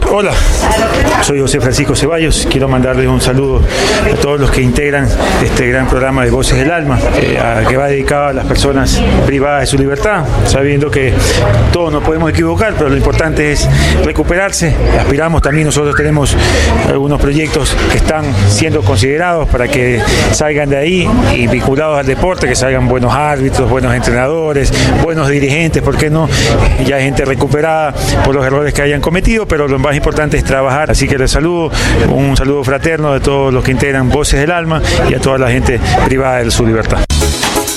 Hola, soy José Francisco Ceballos. Quiero mandarles un saludo a todos los que integran este gran programa de Voces del Alma, que va dedicado a las personas privadas de su libertad, sabiendo que todos nos podemos equivocar, pero lo importante es recuperarse. Aspiramos también, nosotros tenemos algunos proyectos que están siendo considerados para que salgan de ahí y vinculados al deporte, que salgan buenos árbitros, buenos entrenadores, buenos dirigentes, ¿por qué no? Ya hay gente recuperada por los errores que hayan cometido, pero lo más importante es trabajar. Así que les saludo, un saludo fraterno de todos los que integran Voces del Alma y a toda la gente privada de su libertad.